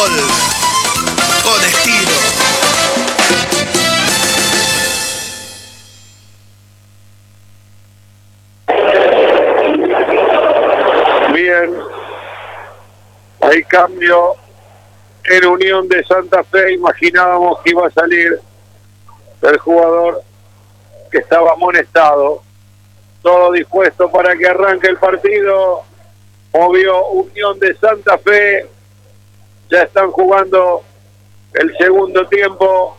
fútbol con estilo. Bien, hay cambio en Unión de Santa Fe. Imaginábamos que iba a salir el jugador que estaba amonestado. Todo dispuesto para que arranque el partido. Movió Unión de Santa Fe. Ya están jugando el segundo tiempo.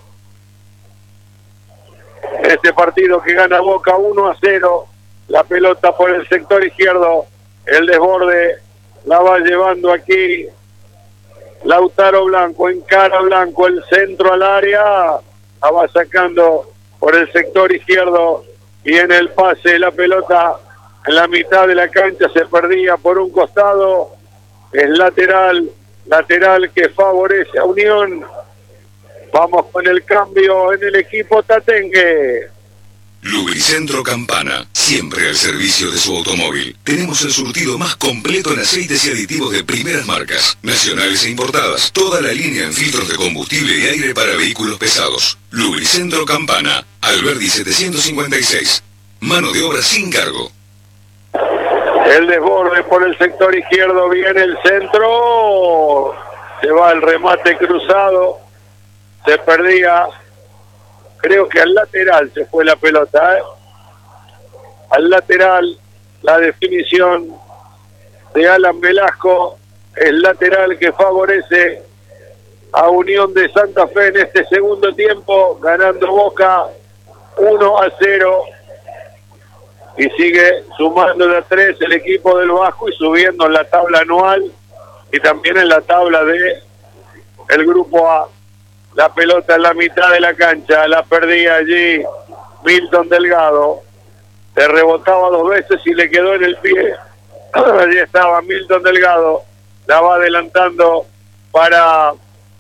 Este partido que gana Boca 1-0. La pelota por el sector izquierdo. El desborde la va llevando aquí Lautaro Blanco, encara Blanco, el centro al área, la va sacando por el sector izquierdo y en el pase la pelota en la mitad de la cancha se perdía por un costado, es lateral que favorece a Unión. Vamos con el cambio en el equipo tatengue. Lubricentro Campana, siempre al servicio de su automóvil. Tenemos el surtido más completo en aceites y aditivos de primeras marcas, nacionales e importadas. Toda la línea en filtros de combustible y aire para vehículos pesados. Lubricentro Campana, Alberdi 756. Mano de obra sin cargo. El desborde por el sector izquierdo, viene el centro. Se va el remate cruzado. Se perdía. Creo que al lateral se fue la pelota, ¿eh? Al lateral, la definición de Alan Velasco, el lateral que favorece a Unión de Santa Fe en este segundo tiempo, ganando Boca 1-0 y sigue sumando de a 3 el equipo del Vasco y subiendo en la tabla anual y también en la tabla de el grupo A. La pelota en la mitad de la cancha, la perdía allí Milton Delgado, se rebotaba 2 veces y le quedó en el pie. Allí estaba Milton Delgado, la va adelantando para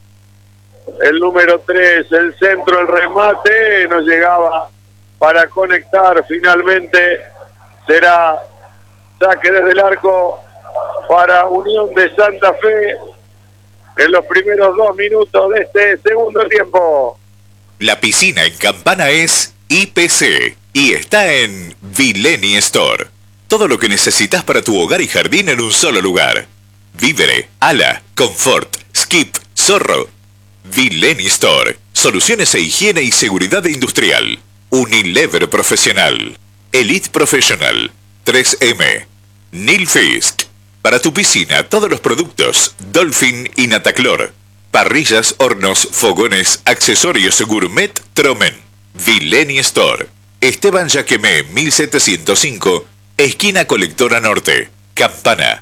el número 3, el centro, el remate, no llegaba para conectar, finalmente será saque desde el arco para Unión de Santa Fe. En los primeros 2 minutos de este segundo tiempo. La piscina en Campana es IPC y está en Vileni Store. Todo lo que necesitas para tu hogar y jardín en un solo lugar. Vívere, Ala, Confort, Skip, Zorro. Vileni Store. Soluciones e higiene y seguridad industrial. Unilever Profesional. Elite Professional. 3M. Nilfisk. Para tu piscina, todos los productos Dolphin y Nataclor. Parrillas, hornos, fogones, accesorios gourmet Tromen. Vileni Store. Esteban Yaquemé, 1705, esquina Colectora Norte. Campana.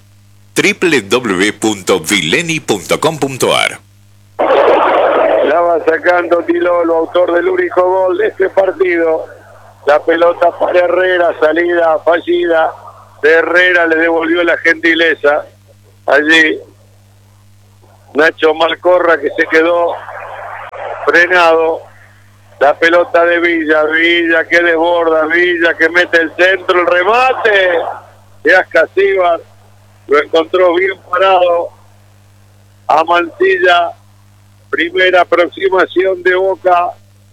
www.vileni.com.ar. La va sacando Tilolo, autor del único gol de este partido. La pelota para Herrera, salida fallida. De Herrera le devolvió la gentileza. Allí Nacho Malcorra que se quedó frenado. La pelota de Villa que desborda, Villa que mete el centro, el remate de Ascasíbar, lo encontró bien parado a Mancilla. Primera aproximación de Boca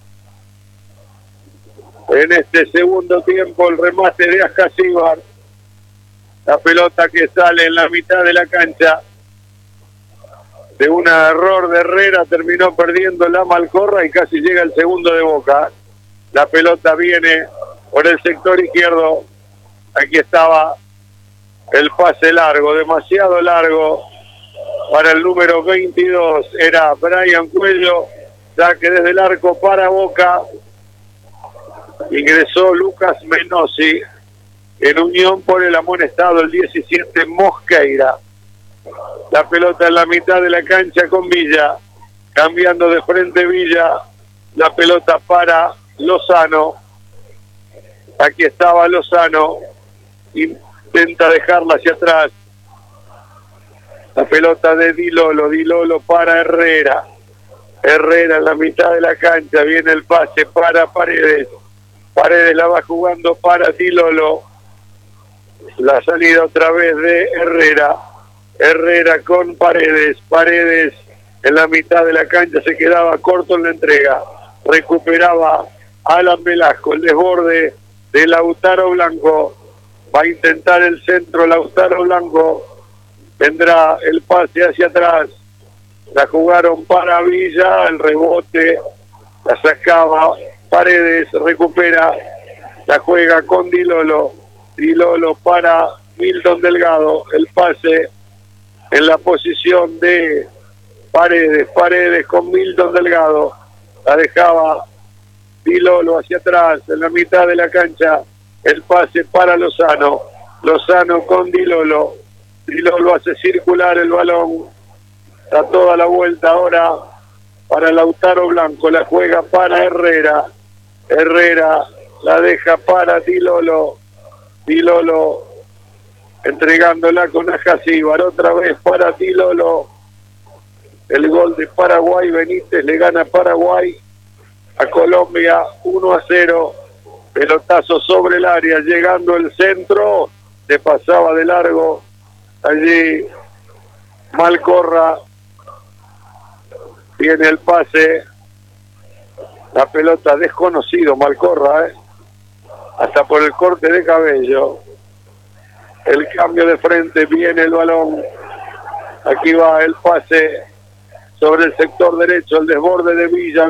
en este segundo tiempo, el remate de Ascasíbar. La pelota que sale en la mitad de la cancha. De un error de Herrera terminó perdiendo la Malcorra y casi llega el segundo de Boca. La pelota viene por el sector izquierdo. Aquí estaba el pase largo, demasiado largo para el número 22. Era Brian Cuello. Saque desde el arco para Boca. Ingresó Lucas Menossi. En unión por el amonestado el 17 Mosqueira. La pelota en la mitad de la cancha con Villa. Cambiando de frente Villa. La pelota para Lozano. Aquí estaba Lozano. Intenta dejarla hacia atrás. La pelota de Dilolo para Herrera. Herrera en la mitad de la cancha. Viene el pase para Paredes. Paredes la va jugando para Dilolo. La salida otra vez de Herrera. Herrera con Paredes. Paredes en la mitad de la cancha, se quedaba corto en la entrega, recuperaba Alan Velasco, el desborde de Lautaro Blanco, va a intentar el centro Lautaro Blanco, tendrá el pase hacia atrás, la jugaron para Villa, el rebote, la sacaba Paredes, recupera, la juega con Di Lolo para Milton Delgado, el pase en la posición de Paredes con Milton Delgado, la dejaba Di Lolo hacia atrás, en la mitad de la cancha, el pase para Lozano con Di Lolo hace circular el balón, da toda la vuelta ahora para Lautaro Blanco, la juega para Herrera la deja para Di Lolo entregándola con Ajacíbar, otra vez para Di Lolo, el gol de Paraguay, Benítez le gana Paraguay a Colombia 1-0, pelotazo sobre el área, llegando el centro, se pasaba de largo, allí Malcorra, tiene el pase, la pelota desconocido Malcorra, hasta por el corte de cabello, el cambio de frente, viene el balón, aquí va el pase sobre el sector derecho, el desborde de Villa,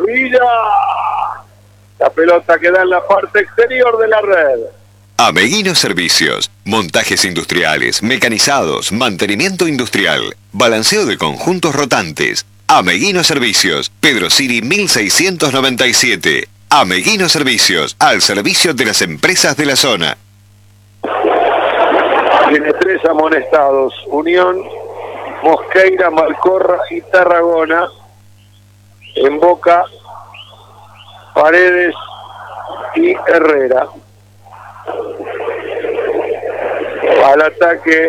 la pelota queda en la parte exterior de la red. Ameguino Servicios, montajes industriales, mecanizados, mantenimiento industrial, balanceo de conjuntos rotantes. Ameguino Servicios, Pedro Siri 1697. Ameguino Servicios, al servicio de las empresas de la zona. Tiene 3 amonestados, Unión, Mosqueira, Malcorra y Tarragona. En Boca, Paredes y Herrera. Al ataque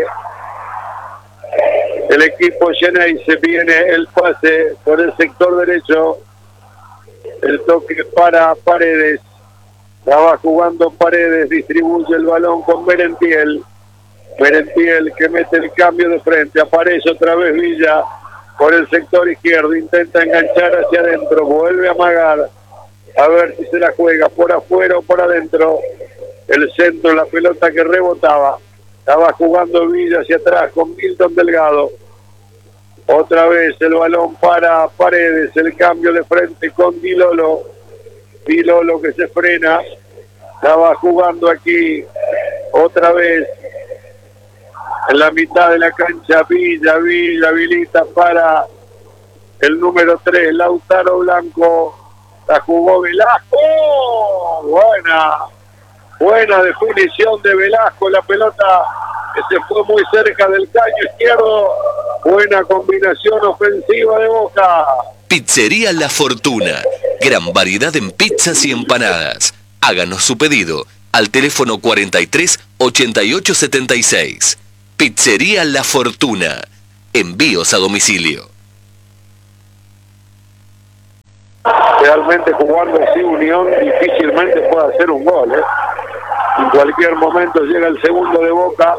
el equipo Geneise, viene el pase por el sector derecho, el toque para Paredes, la va jugando Paredes, distribuye el balón con Merentiel que mete el cambio de frente, aparece otra vez Villa por el sector izquierdo, intenta enganchar hacia adentro, vuelve a amagar, a ver si se la juega por afuera o por adentro, el centro, la pelota que rebotaba, estaba jugando Villa hacia atrás con Milton Delgado, otra vez el balón para Paredes, el cambio de frente con Di Lolo que se frena, estaba jugando aquí, otra vez en la mitad de la cancha Villa habilita para el número 3, Lautaro Blanco, la jugó Velasco, buena definición de Velasco, la pelota que se fue muy cerca del caño izquierdo, buena combinación ofensiva de Boca. Pizzería La Fortuna, gran variedad en pizzas y empanadas. Háganos su pedido al teléfono 43 88 76. Pizzería La Fortuna, envíos a domicilio. Realmente jugando así Unión difícilmente puede hacer un gol, En cualquier momento llega el segundo de Boca,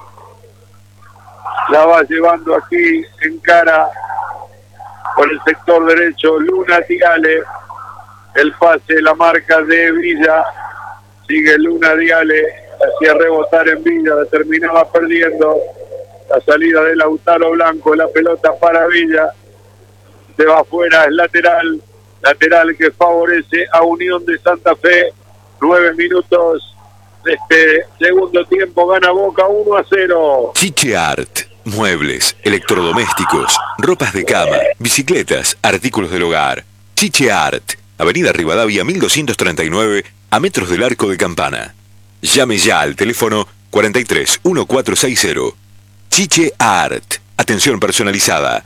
la va llevando aquí en cara por el sector derecho Luna Diale, el pase, la marca de Villa, sigue Luna Diale, hacía rebotar en Villa, la terminaba perdiendo, la salida de Lautaro Blanco, la pelota para Villa, se va afuera, es lateral que favorece a Unión de Santa Fe, 9 minutos de este segundo tiempo, gana Boca 1-0. Chiche Art, muebles, electrodomésticos, ropas de cama, bicicletas, artículos del hogar. Chiche Art, Avenida Rivadavia 1239, a metros del Arco de Campana. Llame ya al teléfono 43 1460. Chiche Art, atención personalizada.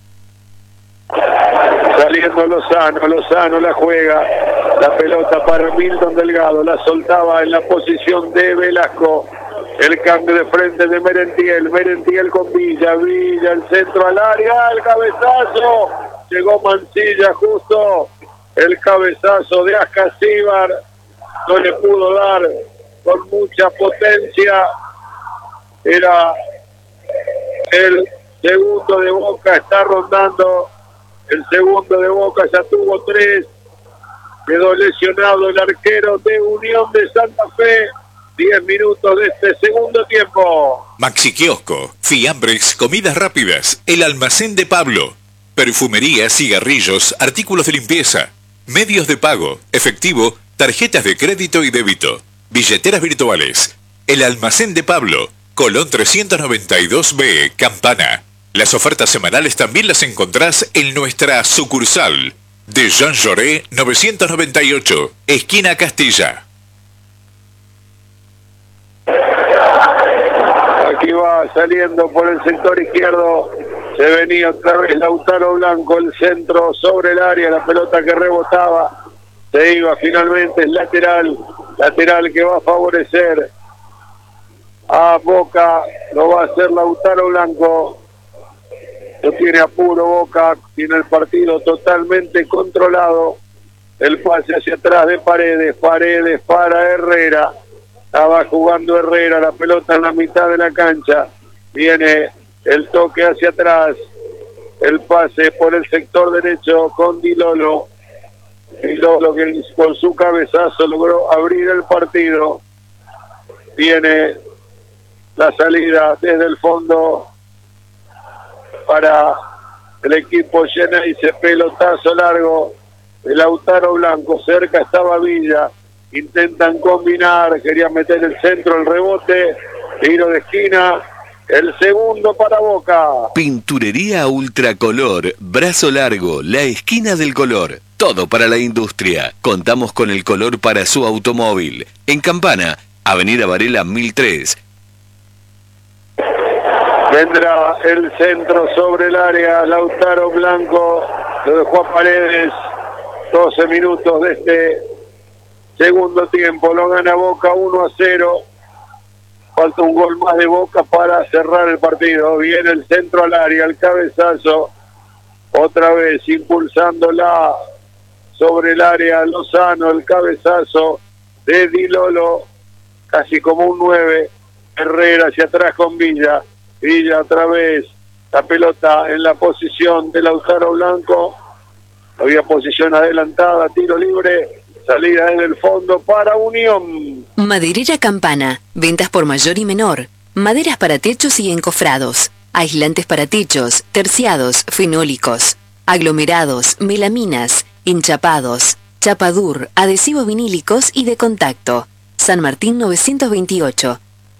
Saliendo Lozano la juega, la pelota para Milton Delgado, la soltaba en la posición de Velasco, el cambio de frente de Merentiel con Villa, el centro al área, el cabezazo, llegó Mancilla justo, el cabezazo de Ajacíbar, no le pudo dar con mucha potencia, era el segundo de Boca, está rondando El segundo de Boca ya tuvo 3. Quedó lesionado el arquero de Unión de Santa Fe. 10 minutos de este segundo tiempo. Maxi Kiosco, fiambres, comidas rápidas, el almacén de Pablo, perfumería, cigarrillos, artículos de limpieza, medios de pago, efectivo, tarjetas de crédito y débito, billeteras virtuales, el almacén de Pablo, Colón 392B, Campana. Las ofertas semanales también las encontrás en nuestra sucursal de Jean Jaurès 998, esquina Castilla. Aquí va saliendo por el sector izquierdo. Se venía otra vez Lautaro Blanco, el centro sobre el área, la pelota que rebotaba. Se iba finalmente, el lateral que va a favorecer a Boca. Lo va a hacer Lautaro Blanco. Lo tiene apuro Boca, tiene el partido totalmente controlado. El pase hacia atrás de Paredes para Herrera. Estaba jugando Herrera, la pelota en la mitad de la cancha. Viene el toque hacia atrás. El pase por el sector derecho con Di Lolo. Di Lolo que con su cabezazo logró abrir el partido. Viene la salida desde el fondo para el equipo Geneise. Pelotazo largo de Lautaro Blanco. Cerca estaba Villa. Intentan combinar, quería meter el centro, el rebote, tiro de esquina, el segundo para Boca. Pinturería Ultracolor, brazo largo, la esquina del color. Todo para la industria. Contamos con el color para su automóvil. En Campana, Avenida Varela 1003. Vendrá el centro sobre el área, Lautaro Blanco, lo dejó a Paredes. 12 minutos de este segundo tiempo, lo gana Boca 1-0. Falta un gol más de Boca para cerrar el partido. Viene el centro al área, el cabezazo. Otra vez impulsándola sobre el área Lozano, el cabezazo de Di Lolo, casi como un 9. Herrera hacia atrás con Villa. Villa otra vez, la pelota en la posición de Lautaro Blanco. Había posición adelantada, tiro libre. Salida en el fondo para Unión. Maderera Campana. Ventas por mayor y menor. Maderas para techos y encofrados. Aislantes para techos, terciados, fenólicos. Aglomerados, melaminas, enchapados, chapadur, adhesivos vinílicos y de contacto. San Martín 928.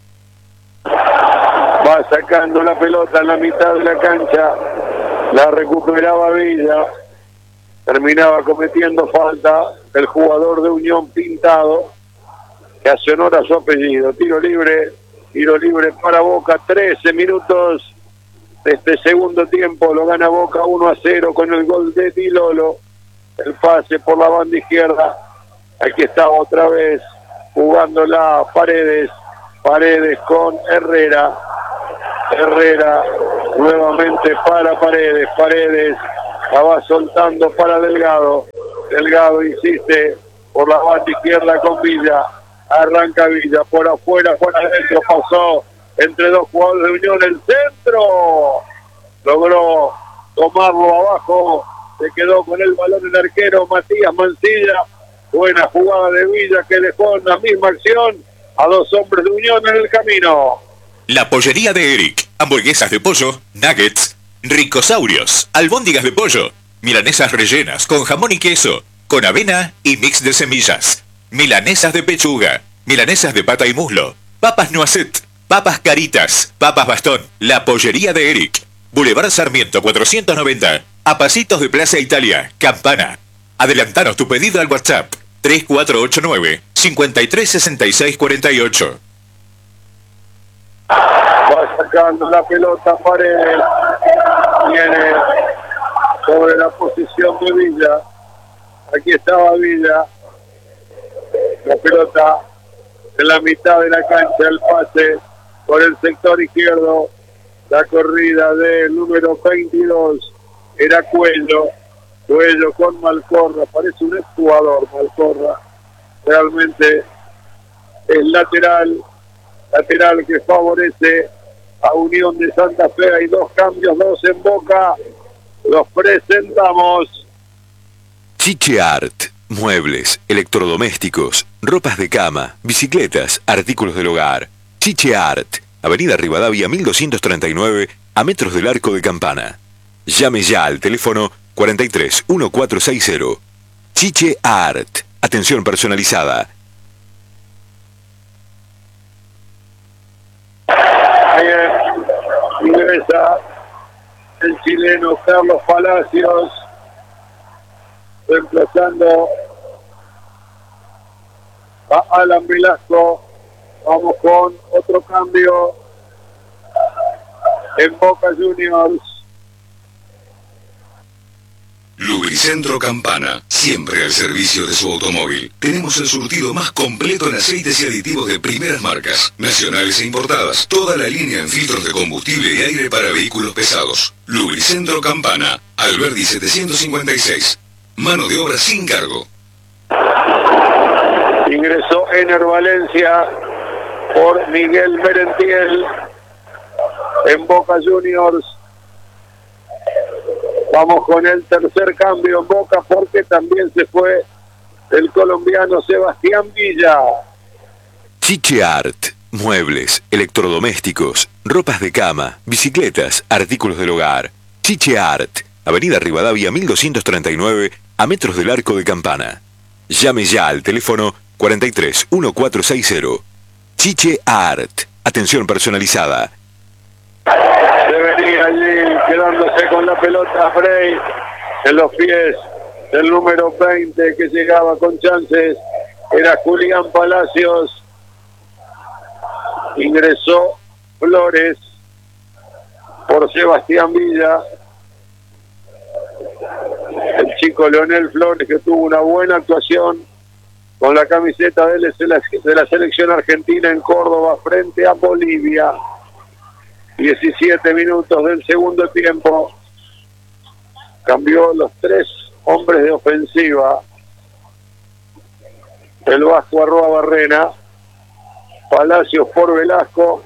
Va sacando la pelota en la mitad de la cancha. La recuperaba Villa. Terminaba cometiendo falta el jugador de Unión Pintado, que hace honor a su apellido. Tiro libre para Boca. 13 minutos de este segundo tiempo. Lo gana Boca 1-0 con el gol de Di Lolo. El pase por la banda izquierda. Aquí está otra vez jugándola Paredes. Paredes con Herrera. Herrera nuevamente para Paredes. Paredes la va soltando para Delgado. Delgado insiste por la banda izquierda con Villa. Arranca Villa por afuera, por adentro. Pasó entre dos jugadores de Unión. El centro logró tomarlo abajo. Se quedó con el balón el arquero Matías Mancilla. Buena jugada de Villa que dejó en la misma acción a dos hombres de Unión en el camino. La pollería de Eric. Hamburguesas de pollo, nuggets, ricosaurios, albóndigas de pollo, milanesas rellenas con jamón y queso, con avena y mix de semillas, milanesas de pechuga, milanesas de pata y muslo, papas noisette, papas caritas, papas bastón. La pollería de Eric. Boulevard Sarmiento 490, a pasitos de Plaza Italia, Campana. Adelantanos tu pedido al WhatsApp 3489 536648. Va sacando la pelota Paredes. Viene sobre la posición de Villa. Aquí estaba Villa. La pelota en la mitad de la cancha. El pase por el sector izquierdo. La corrida del número 22. Era Cuello. Cuello con Malcorra. Parece un exjugador Malcorra. Realmente es lateral. Lateral que favorece a Unión de Santa Fe. Hay dos cambios, dos en Boca. Los presentamos. Chiche Art. Muebles, electrodomésticos, ropas de cama, bicicletas, artículos del hogar. Chiche Art. Avenida Rivadavia 1239, a metros del Arco de Campana. Llame ya al teléfono 43 1460. Chiche Art. Atención personalizada. Bien, ingresa el chileno Carlos Palacios, reemplazando a Alan Velasco. Vamos con otro cambio en Boca Juniors. Lubricentro Campana, siempre al servicio de su automóvil. Tenemos el surtido más completo en aceites y aditivos de primeras marcas, nacionales e importadas. Toda la línea en filtros de combustible y aire para vehículos pesados. Lubricentro Campana, Alberdi 756. Mano de obra sin cargo. Ingresó Ener Valencia por Miguel Merentiel en Boca Juniors. Vamos con el tercer cambio en Boca porque también se fue el colombiano Sebastián Villa. Chiche Art. Muebles, electrodomésticos, ropas de cama, bicicletas, artículos del hogar. Chiche Art. Avenida Rivadavia 1239, a metros del Arco de Campana. Llame ya al teléfono 43 1460. Chiche Art. Atención personalizada. Se venía allí quedándose con la pelota Frey en los pies del número 20 que llegaba con chances. Era Julián Palacios. Ingresó Flores por Sebastián Villa. El chico Leonel Flores, que tuvo una buena actuación con la camiseta de la selección argentina en Córdoba frente a Bolivia. 17 minutos del segundo tiempo. Cambió los tres hombres de ofensiva. El Vasco Arroa Barrena, Palacios por Velasco,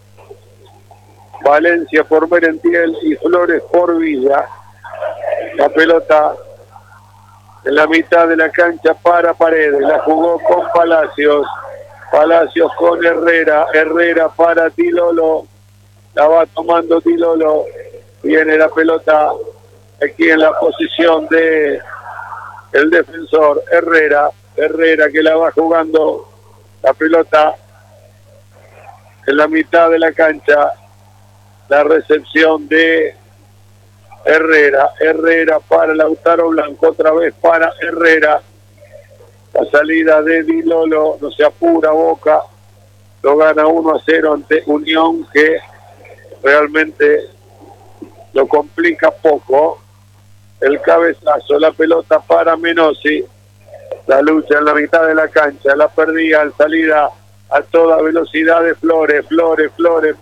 Valencia por Merentiel y Flores por Villa. La pelota en la mitad de la cancha para Paredes. La jugó con Palacios. Palacios con Herrera. Herrera para Tilolo. La va tomando Tilolo. Viene la pelota aquí en la posición de el defensor Herrera. Herrera que la va jugando. La pelota en la mitad de la cancha. La recepción de Herrera. Herrera para Lautaro Blanco. Otra vez para Herrera. La salida de Tilolo. No se apura Boca. Lo gana 1-0 ante Unión, que realmente lo complica poco. El cabezazo, la pelota para Menossi. La lucha en la mitad de la cancha. La perdía al salida a toda velocidad de Flores. Flores.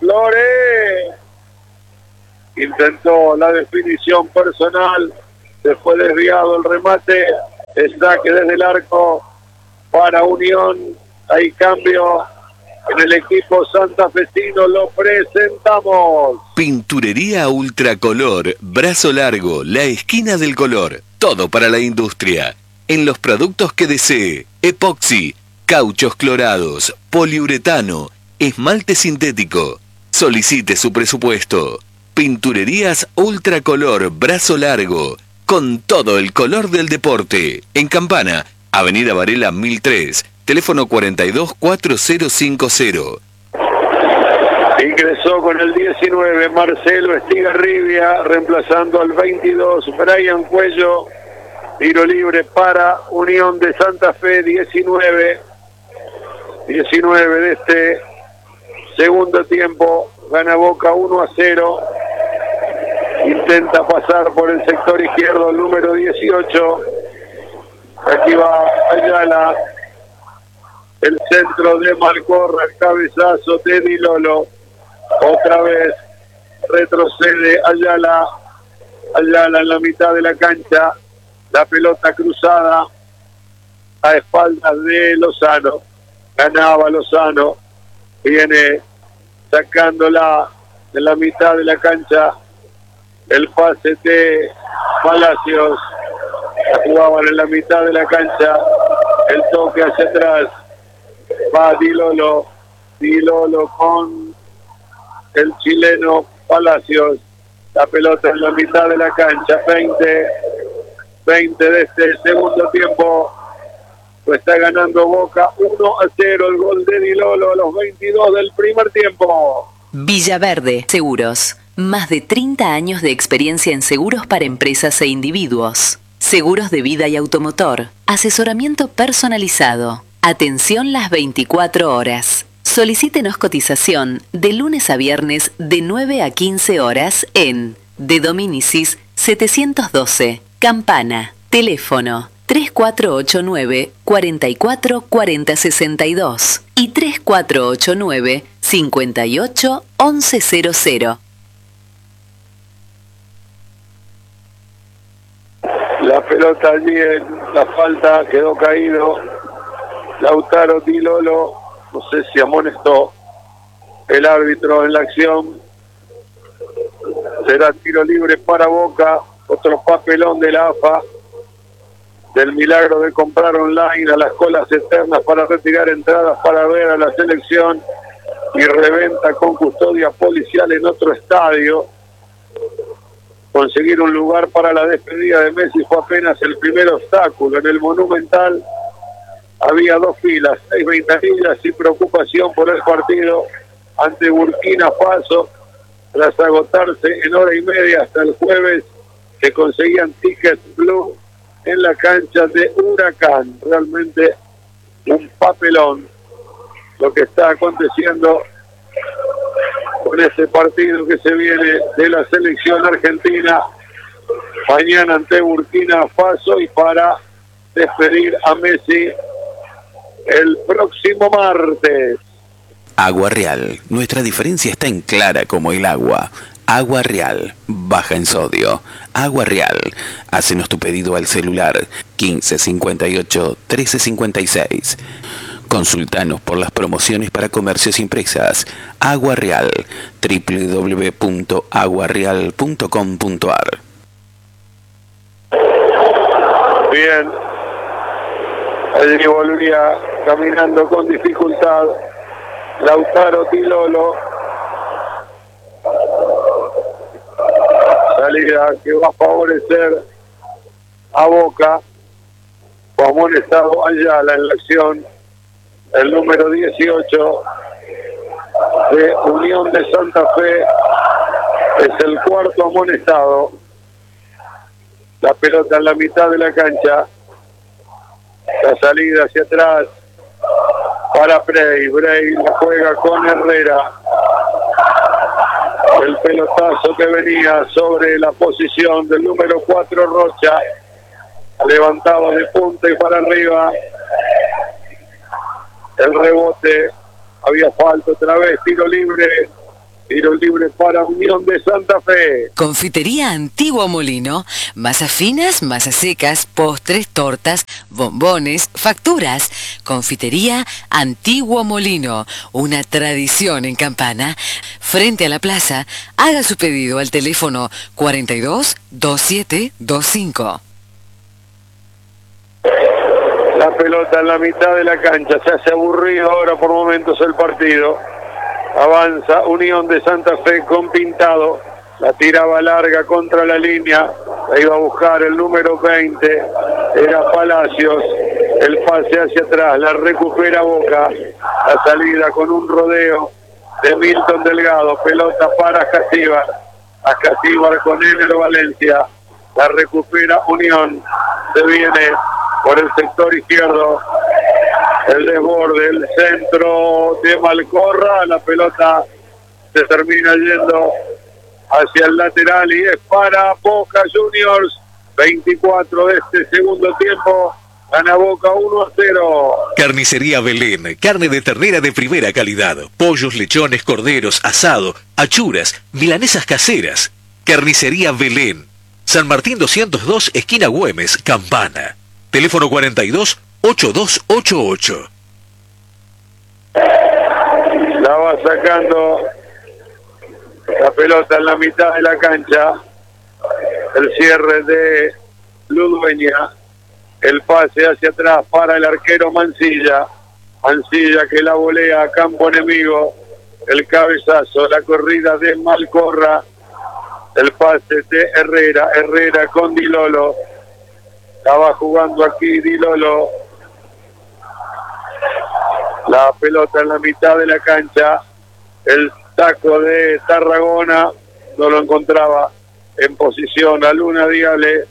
Intentó la definición personal. Se fue desviado el remate. El saque desde el arco para Unión. Hay cambio en el equipo santafesino. Lo presentamos. Pinturería Ultracolor, Brazo Largo, la esquina del color. Todo para la industria. En los productos que desee: epoxi, cauchos clorados, poliuretano, esmalte sintético. Solicite su presupuesto. Pinturerías Ultracolor, Brazo Largo, con todo el color del deporte. En Campana, Avenida Varela 1003, teléfono 42 4050. Ingresó con el 19 Marcelo Estigarribia, reemplazando al 22 Brian Cuello. Tiro libre para Unión de Santa Fe. 19 de este segundo tiempo. Gana Boca 1-0. Intenta pasar por el sector izquierdo el número 18. Aquí va Ayala. El centro de Malcorra, el cabezazo de Tilolo. Otra vez retrocede Ayala. Ayala en la mitad de la cancha. La pelota cruzada a espaldas de Lozano. Ganaba Lozano. Viene sacándola de la mitad de la cancha. El pase de Palacios. La jugaban en la mitad de la cancha. El toque hacia atrás. Va Dilolo. Dilolo con el chileno Palacios. La pelota en la mitad de la cancha. 20 de este segundo tiempo. Lo está ganando Boca 1-0. El gol de Dilolo a los 22 del primer tiempo. Villaverde Seguros. Más de 30 años de experiencia en seguros para empresas e individuos. Seguros de vida y automotor. Asesoramiento personalizado. Atención las 24 horas. Solicítenos cotización de lunes a viernes de 9 a 15 horas en De Dominicis 712, Campana. Teléfono 3489 44 40 62 y 3489 58 1100. La pelota allí en la falta quedó caído. Lautaro Dilolo, no sé si amonestó el árbitro en la acción. Será tiro libre para Boca. Otro papelón de la AFA del milagro de comprar online a las colas eternas para retirar entradas para ver a la selección y reventa con custodia policial en otro estadio. Conseguir un lugar para la despedida de Messi fue apenas el primer obstáculo. En el Monumental había 2 filas, 6 ventanillas y preocupación por el partido ante Burkina Faso. Tras agotarse en hora y media hasta el jueves, que conseguían tickets blue en la cancha de Huracán. Realmente un papelón lo que está aconteciendo con ese partido que se viene de la selección argentina mañana ante Burkina Faso, y para despedir a Messi el próximo martes. Agua Real. Nuestra diferencia está en clara como el agua. Agua Real. Baja en sodio. Agua Real. Hácenos tu pedido al celular 1558 1356. Consultanos por las promociones para comercios impresas. Agua Real. www.aguareal.com.ar. Bien. Allí volvía caminando con dificultad Lautaro Dilolo. Salida que va a favorecer a Boca. Fue amonestado Ayala en la acción. El número 18 de Unión de Santa Fe es el cuarto amonestado. La pelota en la mitad de la cancha. La salida hacia atrás para Bray. Bray la juega con Herrera. El pelotazo que venía sobre la posición del número 4 Rocha. Levantaba de punta y para arriba. El rebote. Había falta otra vez. Tiro libre para Unión de Santa Fe. Confitería Antiguo Molino. Masas finas, masas secas, postres, tortas, bombones, facturas. Confitería Antiguo Molino. Una tradición en Campana. Frente a la plaza. Haga su pedido al teléfono 42 27 25. La pelota en la mitad de la cancha. Se hace aburrido ahora por momentos el partido. Avanza Unión de Santa Fe con Pintado. La tiraba larga contra la línea. La iba a buscar el número 20. Era Palacios. El pase hacia atrás. La recupera Boca. La salida con un rodeo de Milton Delgado. Pelota para Casíbar. A Casíbar con Ener Valencia. La recupera Unión. Se viene por el sector izquierdo. El desborde, el centro de Malcorra. La pelota se termina yendo hacia el lateral y es para Boca Juniors. 24 de este segundo tiempo. Gana Boca 1-0. Carnicería Belén. Carne de ternera de primera calidad. Pollos, lechones, corderos, asado, achuras, milanesas caseras. Carnicería Belén. San Martín 202, esquina Güemes, Campana. Teléfono 42-8288. La va sacando la pelota en la mitad de la cancha. El cierre de Ludueña. El pase hacia atrás para el arquero Mancilla. Mancilla que la volea a campo enemigo. El cabezazo, la corrida de Malcorra. El pase de Herrera. Herrera con Di Lolo. Estaba jugando aquí Di Lolo. La pelota en la mitad de la cancha. El taco de Tarragona no lo encontraba en posición a Luna Diale.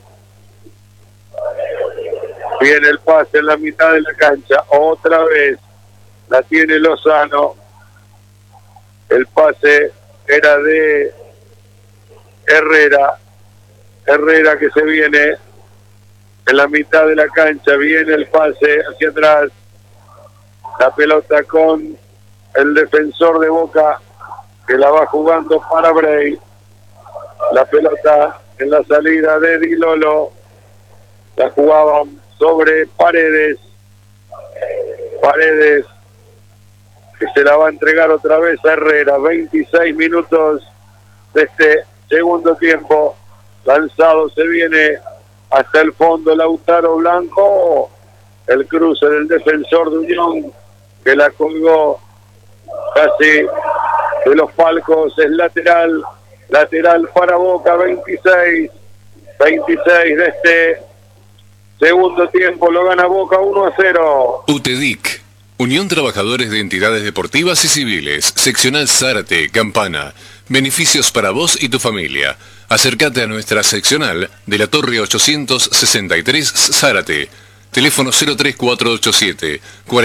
Viene el pase en la mitad de la cancha. Otra vez la tiene Lozano. El pase era de Herrera. Herrera que se viene en la mitad de la cancha. Viene el pase hacia atrás. La pelota con el defensor de Boca que la va jugando para Bray. La pelota en la salida de Di Lolo. La jugaban sobre Paredes. Paredes que se la va a entregar otra vez a Herrera. 26 minutos de este segundo tiempo. Lanzado se viene hasta el fondo Lautaro Blanco. El cruce del defensor de Unión que la colgó casi de los palcos. Es lateral. Lateral para Boca. 26 de este segundo tiempo. Lo gana Boca 1-0. UTEDIC, Unión Trabajadores de Entidades Deportivas y Civiles, Seccional Zárate, Campana. Beneficios para vos y tu familia. Acércate a nuestra seccional de la Torre 863 Zárate. Teléfono 03487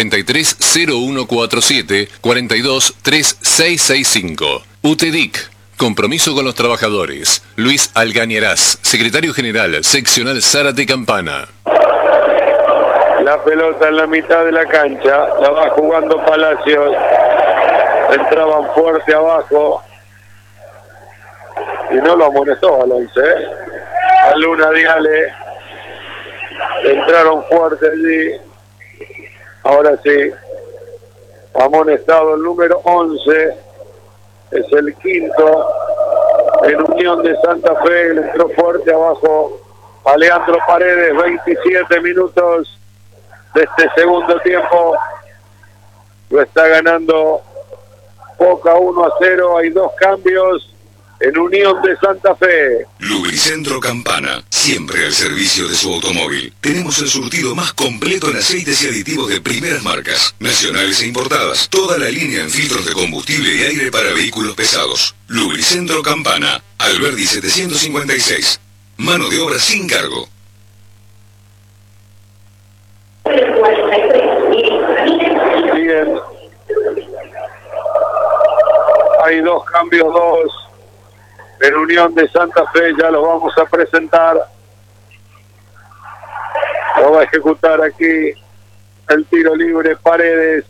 430147 423665. UTEDIC. Compromiso con los trabajadores. Luis Algañarás, secretario general, seccional Zárate Campana. La pelota en la mitad de la cancha, la va jugando Palacios. Entraban fuerte abajo y no lo amonestó al 11. A Luna Diale. Entraron fuerte allí. Ahora sí, amonestado el número 11. Es el quinto en Unión de Santa Fe. Le entró fuerte abajo a Leandro Paredes. 27 minutos de este segundo tiempo. Lo está ganando Boca 1-0. Hay dos cambios en Unión de Santa Fe. Lubricentro Campana, siempre al servicio de su automóvil. Tenemos el surtido más completo en aceites y aditivos de primeras marcas, nacionales e importadas. Toda la línea en filtros de combustible y aire para vehículos pesados. Lubricentro Campana, Alberdi 756. Mano de obra sin cargo. Bien. Hay dos cambios, en Unión de Santa Fe. Ya los vamos a presentar. Lo va a ejecutar aquí el tiro libre Paredes.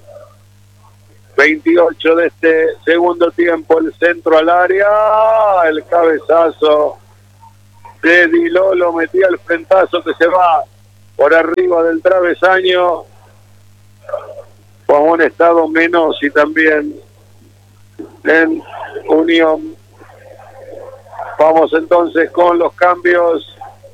28 de este segundo tiempo. El centro al área. El cabezazo de Di Lolo. Metía el frentazo que se va por arriba del travesaño. Con un estado menos y también en Unión. Vamos entonces con los cambios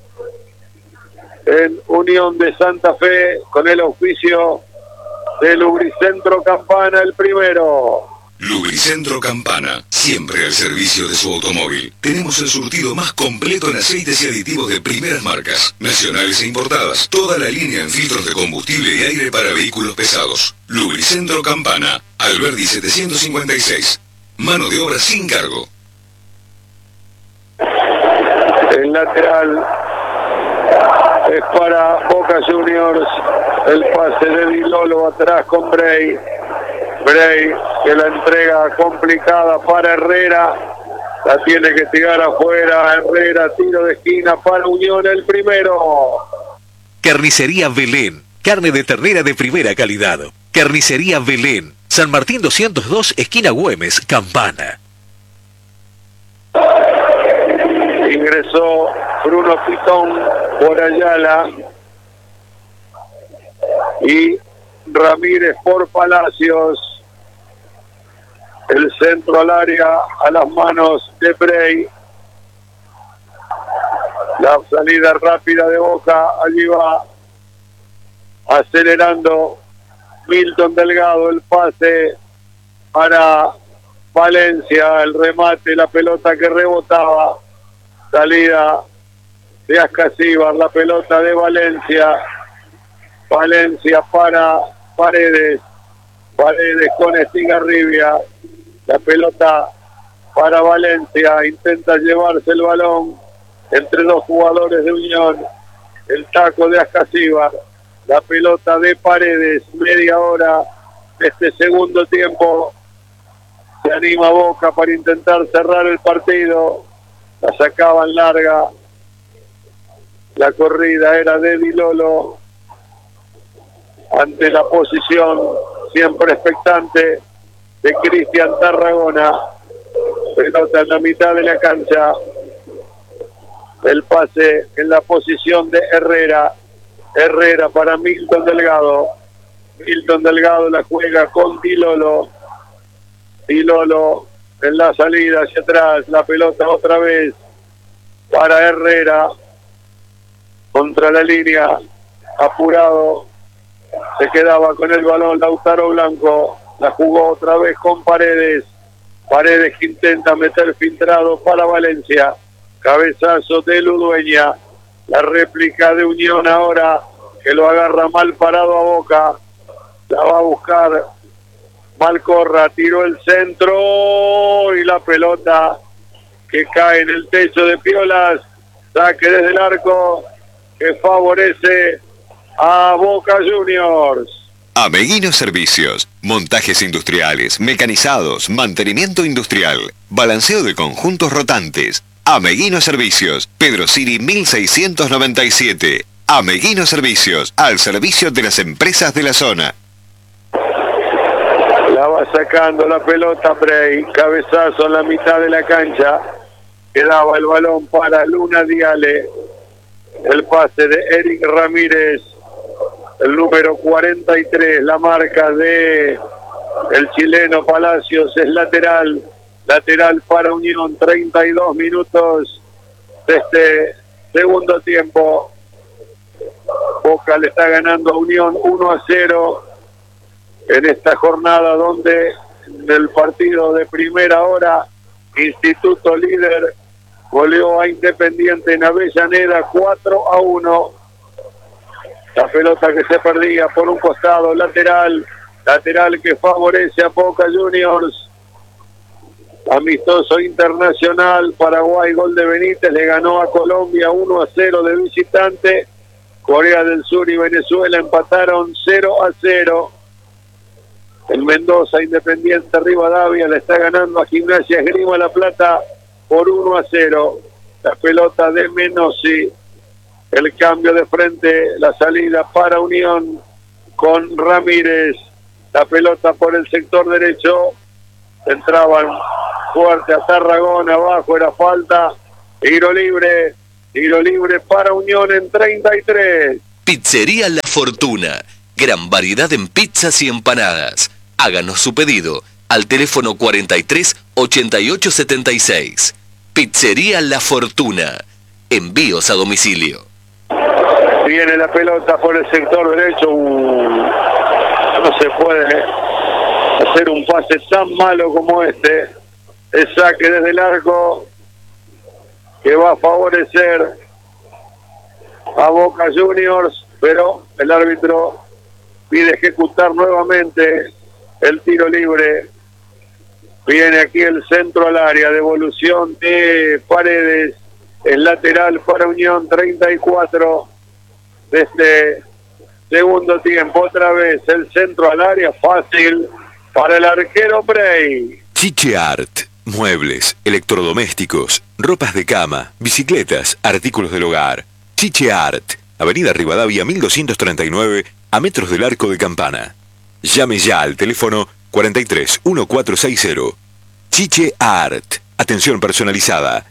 en Unión de Santa Fe con el auspicio de Lubricentro Campana, el primero. Lubricentro Campana, siempre al servicio de su automóvil. Tenemos el surtido más completo en aceites y aditivos de primeras marcas, nacionales e importadas. Toda la línea en filtros de combustible y aire para vehículos pesados. Lubricentro Campana, Alberdi 756. Mano de obra sin cargo. El lateral es para Boca Juniors. El pase de Di Lolo atrás con Bray. Bray que la entrega complicada para Herrera. La tiene que tirar afuera. Herrera, tiro de esquina para Unión, el primero. Carnicería Belén. Carne de ternera de primera calidad. Carnicería Belén. San Martín 202, esquina Güemes, Campana. Ingresó Bruno Pitón por Ayala y Ramírez por Palacios. El centro al área a las manos de Bray. La salida rápida de Boca, allí va acelerando Milton Delgado, el pase para Valencia, el remate, la pelota que rebotaba, salida de Ascasíbar, la pelota de Valencia para Paredes con Estigarribia, la pelota para Valencia, intenta llevarse el balón entre dos jugadores de Unión, el taco de Ascasíbar, la pelota de Paredes, media hora de este segundo tiempo, se anima Boca para intentar cerrar el partido, la sacaban larga, la corrida era de Di Lolo, ante la posición siempre expectante de Cristian Tarragona, pelota en la mitad de la cancha, el pase en la posición de Herrera para Milton Delgado la juega con Di Lolo en la salida hacia atrás, la pelota otra vez para Herrera, contra la línea, apurado, se quedaba con el balón Lautaro Blanco, la jugó otra vez con Paredes que intenta meter filtrado para Valencia, cabezazo de Ludueña, la réplica de Unión ahora, que lo agarra mal parado a Boca, la va a buscar Malcorra, tiró el centro y la pelota que cae en el techo de Piolas, saque desde el arco que favorece a Boca Juniors. Ameguino Servicios, montajes industriales, mecanizados, mantenimiento industrial, balanceo de conjuntos rotantes. Ameguino Servicios, Pedro Siri 1697. Ameguino Servicios, al servicio de las empresas de la zona. La va sacando la pelota Bray, cabezazo en la mitad de la cancha, quedaba el balón para Luna Diale, el pase de Eric Ramírez, el número 43, la marca de el chileno Palacios, es lateral para Unión, 32 minutos de este segundo tiempo. Boca le está ganando a Unión 1-0 en esta jornada, donde en el partido de primera hora Instituto líder goleó a Independiente en Avellaneda 4-1. La pelota que se perdía por un costado, lateral que favorece a Boca Juniors. Amistoso internacional, Paraguay, gol de Benítez, le ganó a Colombia 1-0 de visitante. Corea del Sur y Venezuela empataron 0-0. El Mendoza, Independiente Rivadavia, le está ganando a Gimnasia Esgrima La Plata por 1-0. La pelota de Menossi, el cambio de frente, la salida para Unión con Ramírez, la pelota por el sector derecho, entraban fuerte a Tarragona, abajo era falta, tiro libre para Unión en 33. Pizzería La Fortuna, gran variedad en pizzas y empanadas. Háganos su pedido al teléfono 43 88 76. Pizzería La Fortuna, envíos a domicilio. Viene la pelota por el sector derecho, no se puede hacer un pase tan malo como este. El saque desde el arco que va a favorecer a Boca Juniors, pero el árbitro pide ejecutar nuevamente el tiro libre. Viene aquí el centro al área, devolución de Paredes, el lateral para Unión, 34 de este segundo tiempo. Otra vez el centro al área, fácil para el arquero Bray. Chiche Art, muebles, electrodomésticos, ropas de cama, bicicletas, artículos del hogar. Chiche Art, Avenida Rivadavia 1239, a metros del Arco de Campana. Llame ya al teléfono 43 1460. Chiche Art, atención personalizada.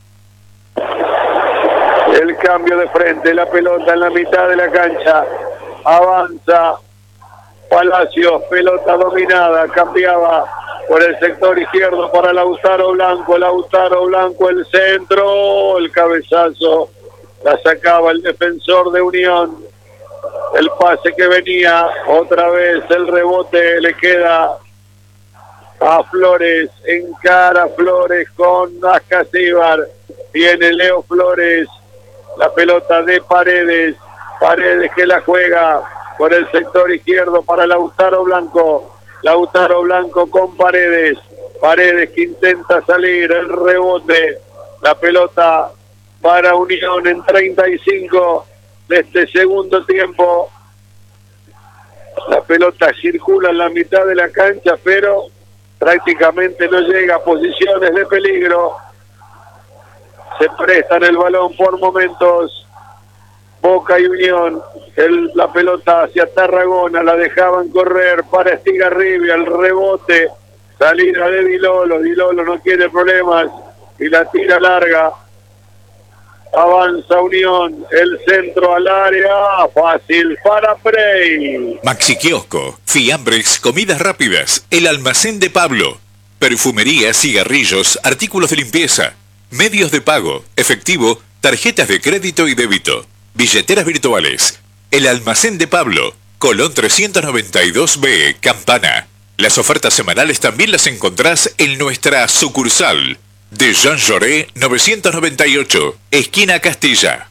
El cambio de frente, la pelota en la mitad de la cancha, avanza Palacios, pelota dominada, cambiaba por el sector izquierdo para Lautaro Blanco, el centro, el cabezazo La sacaba el defensor de Unión. El pase que venía, otra vez el rebote le queda a Flores, encara Flores con Ascasíbar, viene Leo Flores, la pelota de Paredes, Paredes que la juega por el sector izquierdo para Lautaro Blanco con Paredes, Paredes que intenta salir, el rebote, la pelota para Unión en 35 de este segundo tiempo. La pelota circula en la mitad de la cancha, pero prácticamente no llega a posiciones de peligro. Se prestan el balón por momentos Boca y Unión. La pelota hacia Tarragona, la dejaban correr para Estigarribia, el rebote, salida de Dilolo no quiere problemas y la tira larga. Avanza Unión, el centro al área, fácil para Frey. Maxi Kiosco, fiambres, comidas rápidas, el almacén de Pablo, perfumería, cigarrillos, artículos de limpieza, medios de pago, efectivo, tarjetas de crédito y débito, billeteras virtuales, el almacén de Pablo, Colón 392B, Campana. Las ofertas semanales también las encontrás en nuestra sucursal de Jean Jaurès 998, esquina Castilla.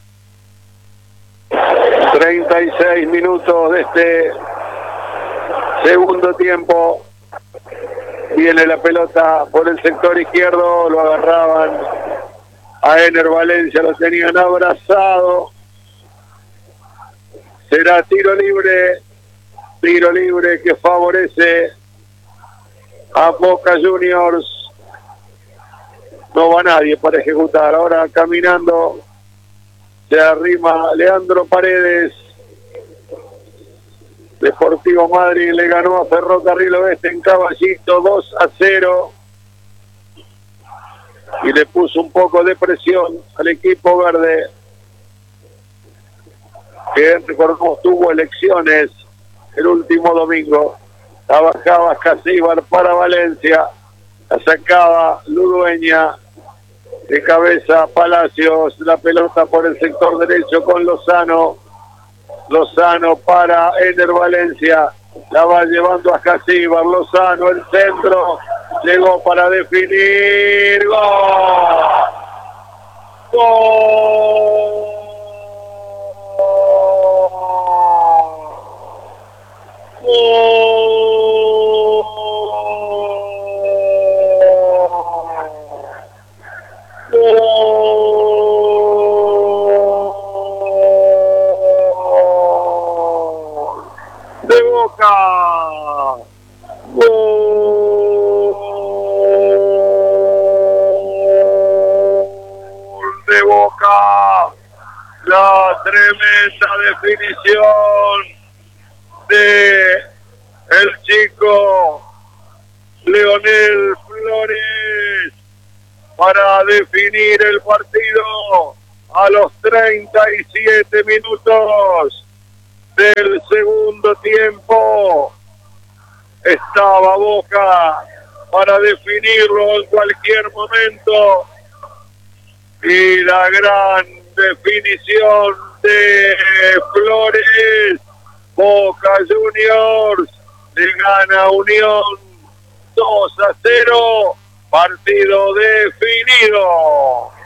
36 minutos de este segundo tiempo. Viene la pelota por el sector izquierdo, lo agarraban a Ener Valencia, lo tenían abrazado. Será tiro libre que favorece a Boca Juniors. No va nadie para ejecutar. Ahora caminando se arrima Leandro Paredes. Deportivo Madrid le ganó a Ferrocarril Oeste en Caballito 2-0 y le puso un poco de presión al equipo verde, que recordemos tuvo elecciones el último domingo. Trabajaba Casíbar para Valencia, la sacaba Ludueña, de cabeza Palacios, la pelota por el sector derecho con Lozano para Ener Valencia, la va llevando a Casíbar, Lozano, el centro, llegó para definir, ¡gol! ¡Gol! De Boca, gol de Boca, la tremenda definición de el chico Leonel Flores para definir el partido a los 37 minutos del segundo tiempo. Estaba Boca para definirlo en cualquier momento y la gran definición de Flores. Boca Juniors le gana a Unión 2-0, partido definido.